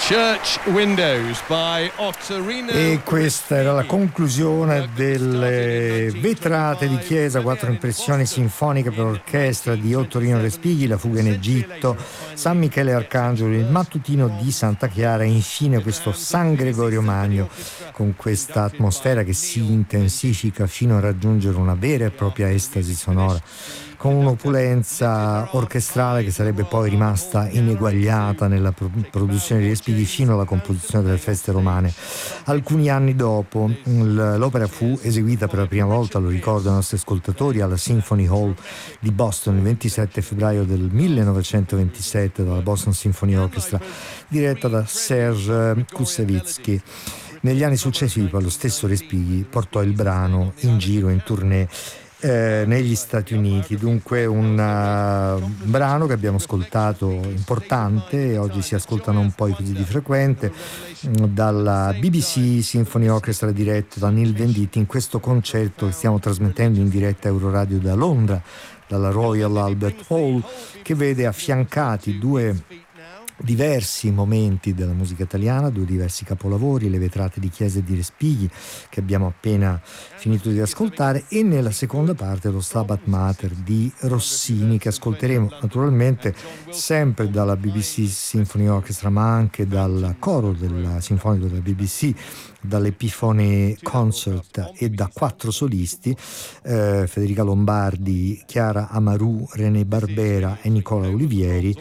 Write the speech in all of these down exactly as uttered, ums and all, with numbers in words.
Church Windows by Ottorino. E questa era la conclusione delle vetrate di chiesa, quattro impressioni sinfoniche per orchestra di Ottorino Respighi, la fuga in Egitto, San Michele Arcangelo, il mattutino di Santa Chiara e infine questo San Gregorio Magno, con questa atmosfera che si intensifica fino a raggiungere una vera e propria estasi sonora, con un'opulenza orchestrale che sarebbe poi rimasta ineguagliata nella produzione di Respighi fino alla composizione delle feste romane. Alcuni anni dopo l'opera fu eseguita per la prima volta, lo ricordo ai nostri ascoltatori, alla Symphony Hall di Boston il ventisette febbraio del millenovecentoventisette dalla Boston Symphony Orchestra, diretta da Serge Koussevitzky. Negli anni successivi poi lo stesso Respighi portò il brano in giro, in tournée Eh, negli Stati Uniti. Dunque un uh, brano che abbiamo ascoltato importante, oggi si ascolta non poi così di frequente, mh, dalla B B C Symphony Orchestra diretto da Neil Venditti, in questo concerto che stiamo trasmettendo in diretta Euroradio da Londra, dalla Royal Albert Hall, che vede affiancati due diversi momenti della musica italiana, due diversi capolavori, le vetrate di Chiesa di Respighi che abbiamo appena finito di ascoltare, e nella seconda parte lo Stabat Mater di Rossini, che ascolteremo naturalmente sempre dalla B B C Symphony Orchestra ma anche dal coro della sinfonica della B B C, dall'Epiphone Concert e da quattro solisti, eh, Federica Lombardi, Chiara Amarù, René Barbera e Nicola Olivieri,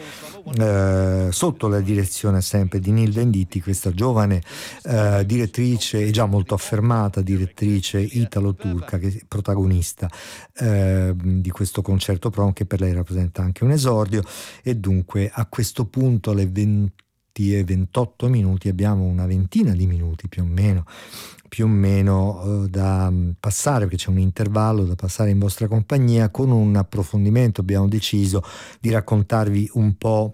eh, sotto la direzione sempre di Neil Venditti, questa giovane eh, direttrice e già molto affermata direttrice italo-turca che è protagonista eh, di questo concerto pro, che per lei rappresenta anche un esordio. E dunque a questo punto alle venti e ventotto minuti abbiamo una ventina di minuti più o meno più o meno eh, da passare, perché c'è un intervallo da passare in vostra compagnia con un approfondimento. Abbiamo deciso di raccontarvi un po'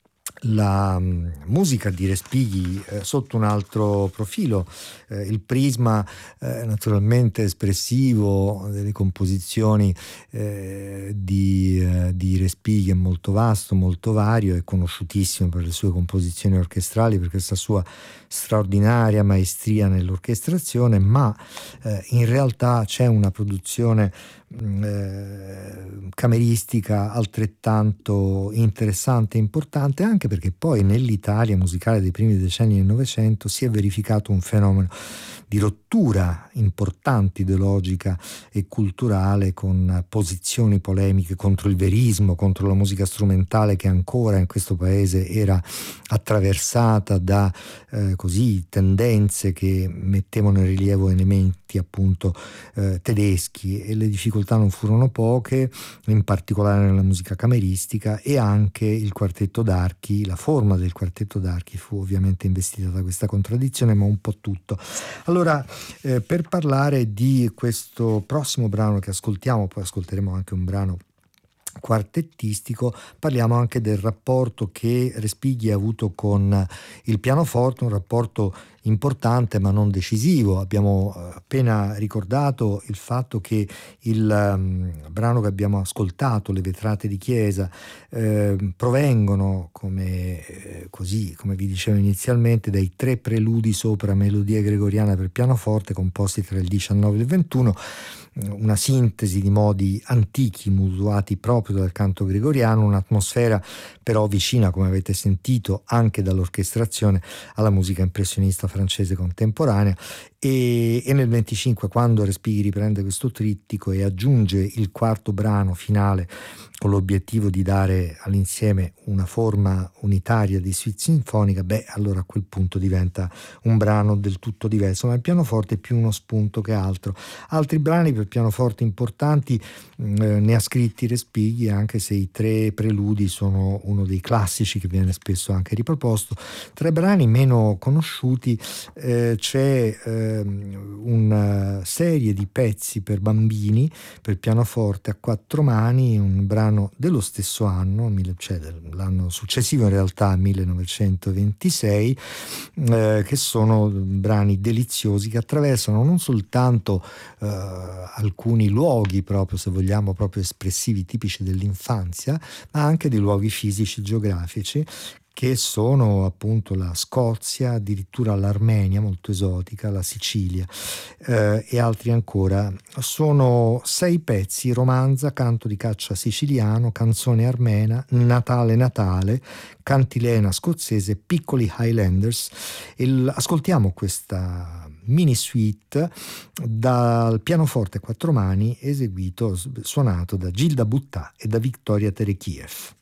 la um, musica di Respighi eh, sotto un altro profilo, eh, il prisma eh, naturalmente espressivo delle composizioni eh, di, eh, di Respighi è molto vasto, molto vario, è conosciutissimo per le sue composizioni orchestrali, per questa sua straordinaria maestria nell'orchestrazione, ma eh, in realtà c'è una produzione Eh, cameristica altrettanto interessante e importante, anche perché poi nell'Italia musicale dei primi decenni del Novecento si è verificato un fenomeno di rottura importante ideologica e culturale, con posizioni polemiche contro il verismo, contro la musica strumentale che ancora in questo paese era attraversata da eh, così tendenze che mettevano in rilievo elementi appunto eh, tedeschi, e le difficoltà non furono poche, in particolare nella musica cameristica, e anche il quartetto d'archi, la forma del quartetto d'archi fu ovviamente investita da questa contraddizione, ma un po' tutto. Allora, eh, per parlare di questo prossimo brano che ascoltiamo, poi ascolteremo anche un brano quartettistico, parliamo anche del rapporto che Respighi ha avuto con il pianoforte, un rapporto importante ma non decisivo. Abbiamo appena ricordato il fatto che il um, brano che abbiamo ascoltato, Le vetrate di chiesa, eh, provengono, come, eh, così, come vi dicevo inizialmente, dai tre preludi sopra melodia gregoriana per pianoforte composti tra il diciannove e il ventuno, una sintesi di modi antichi mutuati proprio dal canto gregoriano, un'atmosfera però vicina, come avete sentito, anche dall'orchestrazione alla musica impressionista francese contemporanea. E, e nel venticinque, quando Respighi riprende questo trittico e aggiunge il quarto brano finale con l'obiettivo di dare all'insieme una forma unitaria di suite sinfonica, beh, allora a quel punto diventa un brano del tutto diverso, ma il pianoforte è più uno spunto che altro. Altri brani per pianoforte importanti eh, ne ha scritti Respighi, anche se i tre preludi sono uno dei classici che viene spesso anche riproposto. Tra i brani meno conosciuti eh, c'è eh, una serie di pezzi per bambini per pianoforte a quattro mani, un brano dello stesso anno, cioè l'anno successivo in realtà, millenovecentoventisei, eh, che sono brani deliziosi che attraversano non soltanto eh, alcuni luoghi proprio, se vogliamo, proprio espressivi, tipici dell'infanzia, ma anche dei luoghi fisici, geografici, che sono appunto la Scozia, addirittura l'Armenia, molto esotica, la Sicilia eh, e altri ancora. Sono sei pezzi: romanza, canto di caccia siciliano, canzone armena, Natale Natale, cantilena scozzese, piccoli Highlanders. Il, ascoltiamo questa mini suite dal pianoforte a quattro mani, eseguito, suonato da Gilda Buttà e da Victoria Terekiev.